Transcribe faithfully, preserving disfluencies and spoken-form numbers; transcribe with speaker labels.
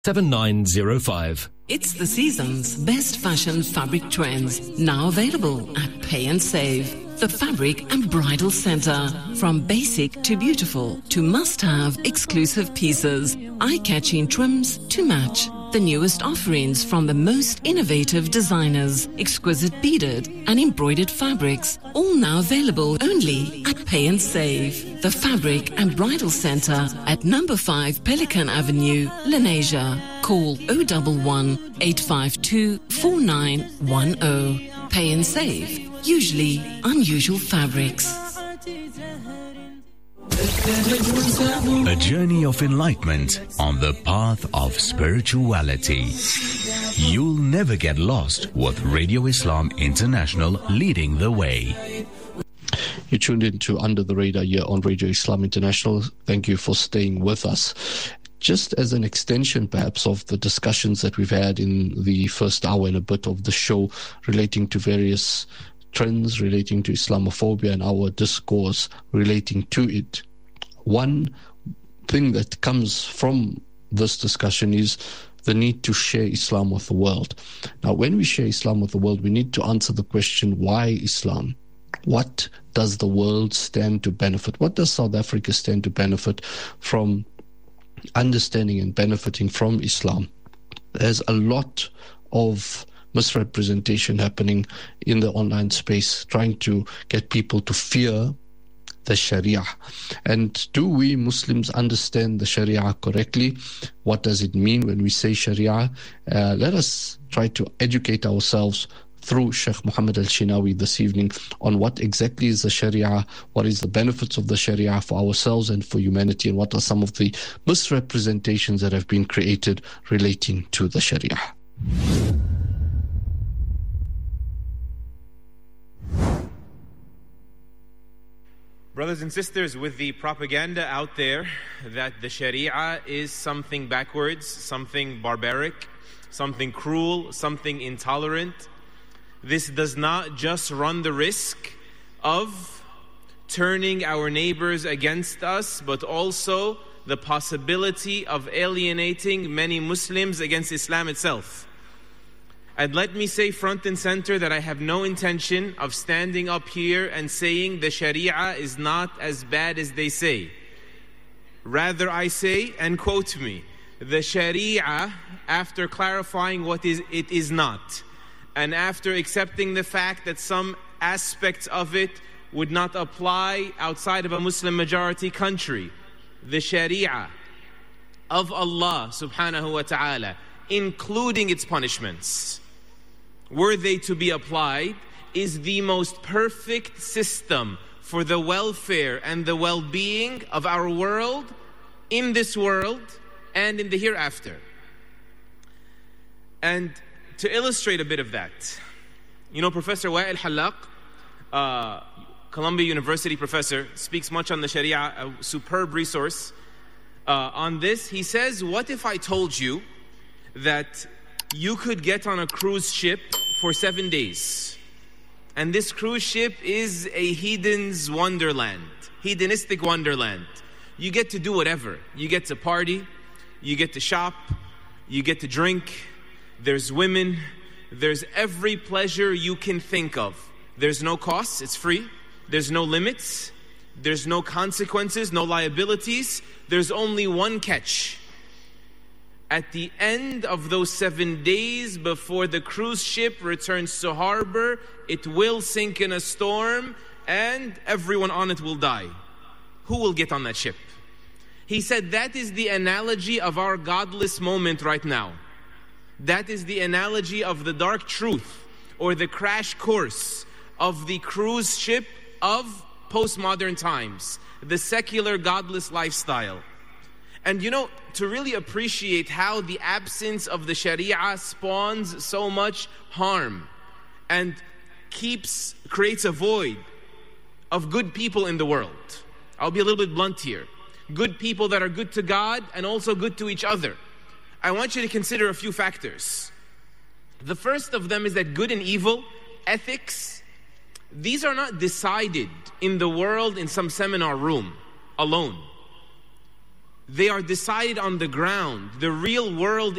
Speaker 1: seven nine zero five.
Speaker 2: It's the season's best fashion fabric trends, now available at Pay and Save. The Fabric and Bridal Center. From basic to beautiful to must-have exclusive pieces, eye-catching trims to match. The newest offerings from the most innovative designers, exquisite beaded and embroidered fabrics, all now available only at Pay and Save. The Fabric and Bridal Center at number five Pelican Avenue, Lenasia. Call oh one one, eight five two, four nine one oh. Pay and Save. Usually unusual fabrics.
Speaker 3: A journey of enlightenment on the path of spirituality. You'll never get lost with Radio Islam International leading the way.
Speaker 4: You tuned in to Under the Radar here on Radio Islam International. Thank you for staying with us. Just as an extension, perhaps, of the discussions that we've had in the first hour and a bit of the show relating to various trends relating to Islamophobia and our discourse relating to it. One thing that comes from this discussion is the need to share Islam with the world. Now, when we share Islam with the world, we need to answer the question, why Islam? What does the world stand to benefit? What does South Africa stand to benefit from understanding and benefiting from Islam? There's a lot of misrepresentation happening in the online space, trying to get people to fear the Sharia. And do we Muslims understand the Sharia correctly? What does it mean when we say Sharia? Uh, let us try to educate ourselves through Sheikh Muhammad Al-Shinawi this evening on what exactly is the Sharia, what is the benefits of the Sharia for ourselves and for humanity, and what are some of the misrepresentations that have been created relating to the Sharia.
Speaker 5: Brothers and sisters, with the propaganda out there that the Sharia is something backwards, something barbaric, something cruel, something intolerant, this does not just run the risk of turning our neighbors against us, but also the possibility of alienating many Muslims against Islam itself. And let me say front and center that I have no intention of standing up here and saying the Sharia is not as bad as they say. Rather, I say, and quote me, the Sharia, after clarifying what is it is not, and after accepting the fact that some aspects of it would not apply outside of a Muslim majority country, the Sharia of Allah subhanahu wa ta'ala, including its punishments, were they to be applied, is the most perfect system for the welfare and the well-being of our world, in this world and in the hereafter. And to illustrate a bit of that, you know, Professor Wa'il Hallaq, uh, Columbia University professor, speaks much on the Sharia, a superb resource. Uh, on this, he says, what if I told you that you could get on a cruise ship for seven days. And this cruise ship is a heathen's wonderland, hedonistic wonderland. You get to do whatever. You get to party, you get to shop, you get to drink, there's women, there's every pleasure you can think of. There's no costs, it's free. There's no limits, there's no consequences, no liabilities. There's only one catch. At the end of those seven days before the cruise ship returns to harbor, it will sink in a storm and everyone on it will die. Who will get on that ship? He said that is the analogy of our godless moment right now. That is the analogy of the dark truth or the crash course of the cruise ship of postmodern times, the secular godless lifestyle. And you know, to really appreciate how the absence of the Sharia spawns so much harm and keeps, creates a void of good people in the world. I'll be a little bit blunt here. Good people that are good to God and also good to each other. I want you to consider a few factors. The first of them is that good and evil, ethics, these are not decided in the world in some seminar room alone. They are decided on the ground. The real world